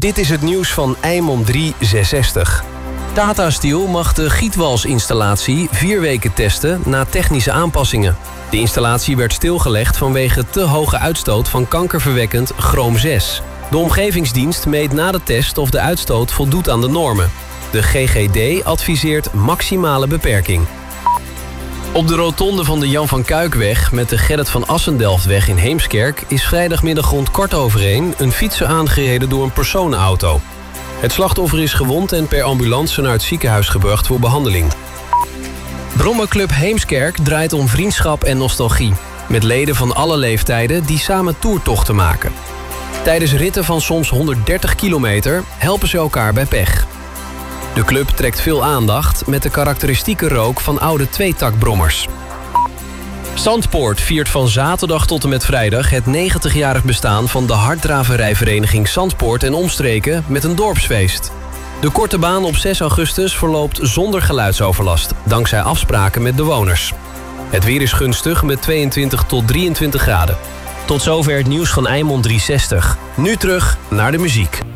Dit is het nieuws van Eimond 366. Tata Steel mag de gietwalsinstallatie 4 weken testen na technische aanpassingen. De installatie werd stilgelegd vanwege te hoge uitstoot van kankerverwekkend chroom 6. De omgevingsdienst meet na de test of de uitstoot voldoet aan de normen. De GGD adviseert maximale beperking. Op de rotonde van de Jan van Kuikweg met de Gerrit van Assendelftweg in Heemskerk is vrijdagmiddag rond 1:15 een fietser aangereden door een personenauto. Het slachtoffer is gewond en per ambulance naar het ziekenhuis gebracht voor behandeling. Brommerclub Heemskerk draait om vriendschap en nostalgie, met leden van alle leeftijden die samen toertochten maken. Tijdens ritten van soms 130 kilometer helpen ze elkaar bij pech. De club trekt veel aandacht met de karakteristieke rook van oude tweetakbrommers. Zandpoort viert van zaterdag tot en met vrijdag het 90-jarig bestaan van de harddraverijvereniging Zandpoort en omstreken met een dorpsfeest. De korte baan op 6 augustus verloopt zonder geluidsoverlast, dankzij afspraken met bewoners. Het weer is gunstig met 22 tot 23 graden. Tot zover het nieuws van Eimond 360. Nu terug naar de muziek.